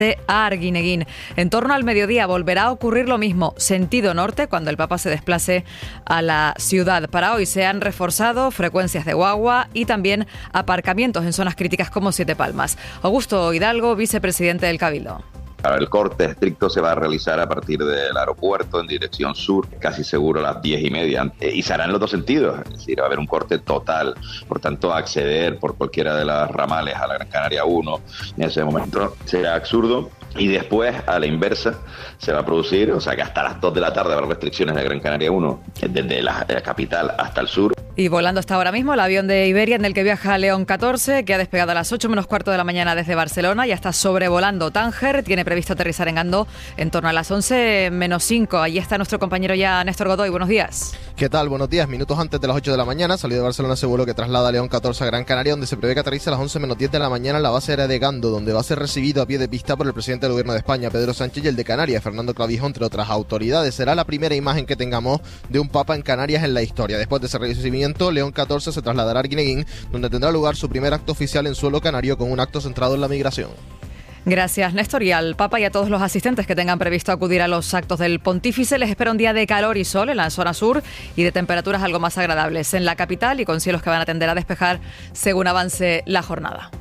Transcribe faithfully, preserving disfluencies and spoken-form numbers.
a Arguineguín. En torno al mediodía volverá a ocurrir lo mismo, sentido norte, cuando el Papa se desplace a la ciudad. Para hoy se han reforzado frecuencias de guagua y también aparcamientos en zonas críticas como Siete Palmas. Augusto Hidalgo, vicepresidente del Cabildo. El corte estricto se va a realizar a partir del aeropuerto en dirección sur, casi seguro a las diez y media, y se hará en los dos sentidos, es decir, va a haber un corte total. Por tanto, acceder por cualquiera de las ramales a la Gran Canaria uno en ese momento será absurdo. Y después, a la inversa, se va a producir, o sea que hasta las dos de la tarde habrá restricciones de Gran Canaria uno, desde la, la capital hasta el sur. Y volando hasta ahora mismo el avión de Iberia en el que viaja León catorce, que ha despegado a las ocho menos cuarto de la mañana desde Barcelona y está sobrevolando Tánger. Tiene previsto aterrizar en Gandó en torno a las once menos cinco. Allí está nuestro compañero ya Néstor Godoy. Buenos días. ¿Qué tal? Buenos días. Minutos antes de las ocho de la mañana salió de Barcelona ese vuelo que traslada a León catorce a Gran Canaria, donde se prevé que aterrice a las once menos diez de la mañana en la base aérea de Gandó, donde va a ser recibido a pie de pista por el presidente del Gobierno de España, Pedro Sánchez, y el de Canarias, Fernando Clavijo, entre otras autoridades. Será la primera imagen que tengamos de un papa en Canarias en la historia. Después de ese recibimiento, León catorce se trasladará a Arguineguín, donde tendrá lugar su primer acto oficial en suelo canario, con un acto centrado en la migración. Gracias, Néstor. Y al Papa y a todos los asistentes que tengan previsto acudir a los actos del Pontífice les espera un día de calor y sol en la zona sur y de temperaturas algo más agradables en la capital y con cielos que van a tender a despejar según avance la jornada.